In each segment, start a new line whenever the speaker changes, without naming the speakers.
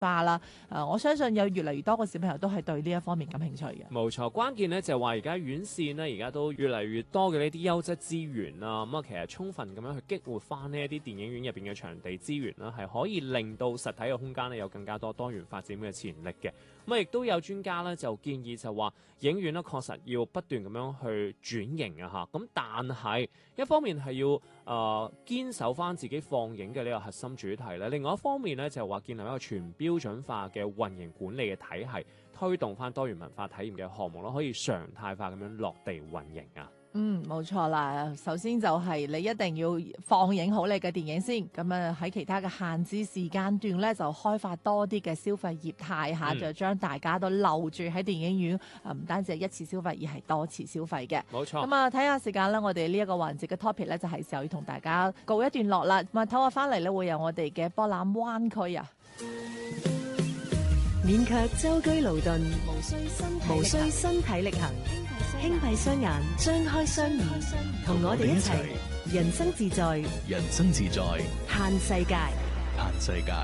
化啦。我相信有越嚟越多嘅小朋友都係對呢一方面感興趣嘅。
冇錯，關鍵咧就係話而家院線咧，而家都越嚟越多嘅呢啲優質資源啦。咁啊，其實充分咁樣去激活翻呢一啲電影院入邊嘅場地資源啦，係可以令到實體嘅空間咧有更加多元發展嘅潛力嘅。咁啊，亦都有專家咧就建議就話，影院咧確實要不斷咁樣去轉型啊嚇。咁但係一方面係要堅守翻自己放映嘅呢個核心主題咧，另外一方面咧就係話建立一個全標準化嘅運營管理嘅體系，推動翻多元文化體驗嘅項目咯，可以常態化咁樣落地運營啊。
冇錯啦。首先就係你一定要放映好你嘅電影先，咁啊喺其他嘅限制時間段咧，就開發多啲嘅消費業態下，就將大家都留住喺電影院，唔單止係一次消費，而係多次消費嘅。
冇錯。
咁啊，睇下時間啦，我哋呢一個環節嘅 topic 咧，就係時候要同大家告一段落啦。咁啊，唞下翻嚟咧，會有我哋嘅博覽灣區啊。
勉強舟車勞頓，無需
身
身體力行，輕閉雙眼，張開雙耳，同我哋一齊人生自在，
人生自在，
嘆世界。
嘆世界。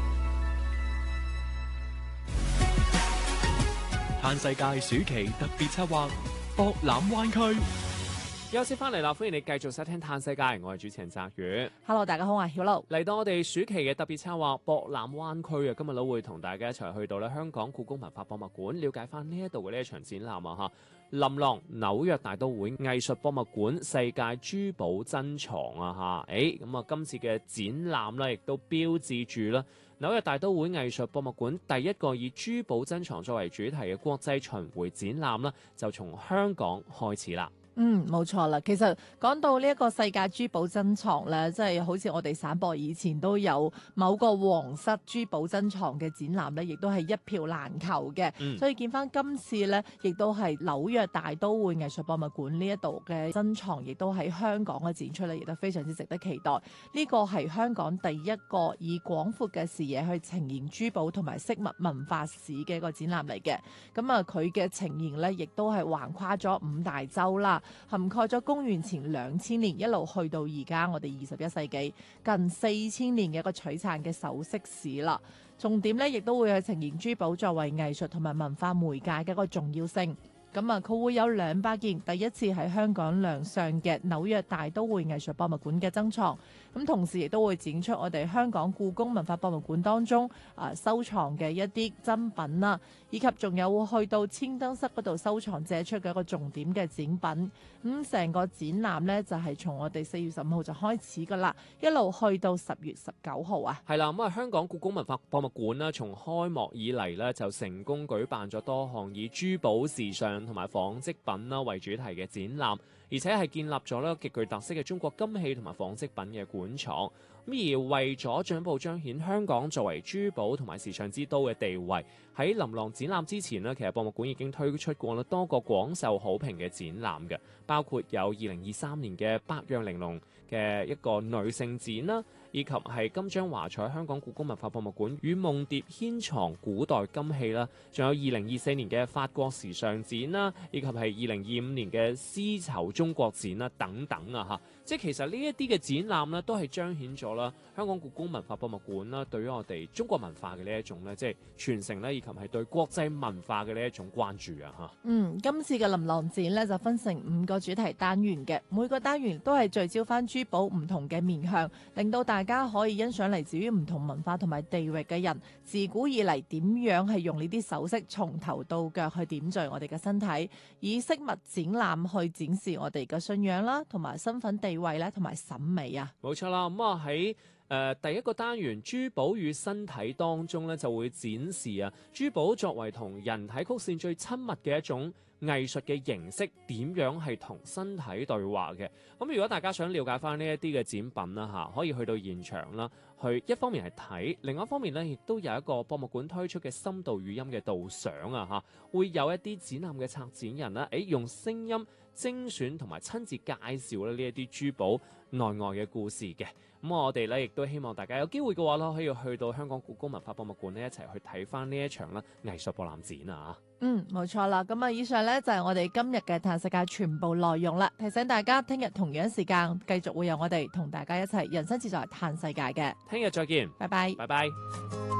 嘆世界暑期特別策劃博覽灣區。
休息翻嚟啦，歡迎你繼續收聽《嘆世界》，我係主持人澤宇。
Hello， 大家好啊，曉露。
嚟到我哋暑期嘅特別策劃博覽灣區啊，今日都會同大家一齊去到咧香港故宮文化博物館，了解翻呢一度嘅呢一場展覽啊嚇。琳琅紐約大都會藝術博物館世界珠寶珍藏啊嚇，咁啊今次嘅展覽咧，亦都標誌住啦紐約大都會藝術博物館第一個以珠寶珍藏作為主題嘅國際巡迴展覽啦，就從香港開始啦。
冇錯啦。其實講到呢一個世界珠寶珍藏咧，即係好似我哋省博以前都有某個皇室珠寶珍藏嘅展覽咧，亦都係一票難求嘅。所以見翻今次咧，亦都係紐約大都會藝術博物館呢一度嘅珍藏，亦都喺香港嘅展出咧，亦都非常之值得期待。呢個係香港第一個以廣闊嘅視野去呈現珠寶同埋飾物文化史嘅一個展覽嚟嘅。咁啊，佢嘅呈現咧，亦都係橫跨咗5大洲啦。涵蓋咗公元前2000年一路去到而家我哋21世紀近4000年嘅一個璀璨嘅首飾史啦。重點咧亦都會去呈現珠寶作為藝術同埋文化媒介嘅一個重要性。咁啊，佢會有200件第一次喺香港亮相嘅紐約大都會藝術博物館嘅珍藏。咁同時亦都會展出我哋香港故宮文化博物館當中收藏嘅一啲珍品啦，以及仲有會去到千燈室嗰度收藏借出嘅一個重點嘅展品。咁成個展覽呢，就係從我哋4月15號就開始噶啦，一路去到10月19號啊。
係啦，咁啊香港故宮文化博物館啦，從開幕以嚟呢，就成功舉辦咗多項以珠寶時尚同埋紡織品啦為主題嘅展覽，而且係建立咗咧極具特色嘅中國金器同埋紡織品嘅館藏。咁而為咗進一步彰顯香港作為珠寶同埋時尚之都嘅地位，喺琳琅展覽之前呢，其實博物館已經推出過多個廣受好評嘅展覽嘅，包括有2023年嘅百樣玲瓏嘅一個女性展啦，以及係金章華彩香港故宮文化博物館與夢蝶牽藏古代金器啦，仲有2024年嘅法國時尚展啦，以及係2025年嘅絲綢中國展啦等等啊嚇。即係其實呢一啲嘅展覽呢，都係彰顯咗啦香港故宮文化博物館啦對於我哋中國文化嘅呢一種咧，即係傳承咧，以及係對國際文化嘅呢一種關注啊嚇。
今次嘅琳琅展咧就分成5個主題單元嘅，每個單元都係聚焦翻珠寶唔同嘅面向，令到大家可以欣賞嚟自於唔同文化同埋地域嘅人自古以嚟點樣係用呢啲首飾從頭到腳去點綴我哋嘅身體，以飾物展覽去展示我哋嘅信仰啦，同埋身份地位咧，同埋審美啊。
冇錯啦，咁啊喺第一個單元珠寶與身體當中咧，就會展示珠寶作為同人體曲線最親密嘅一種藝術嘅形式，點樣係同身體對話嘅。咁如果大家想了解翻呢一啲嘅展品啦可以去到現場啦，去一方面係睇，另外一方面咧亦都有一個博物館推出嘅深度語音嘅導賞會有一啲展覽嘅策展人啦，用聲音精選同埋親自介紹呢一啲珠寶內外嘅故事嘅。咁我哋咧亦都希望大家有機會嘅話可以去到香港故宮文化博物館呢一齊去睇翻呢一場啦藝術博覽展啊。
冇錯啦。咁以上呢就係我哋今日嘅嘆世界全部內容啦。提醒大家聽日同樣時間繼續會有我哋同大家一齊人生自在嘆世界嘅。
聽日再見，
拜拜。
拜拜。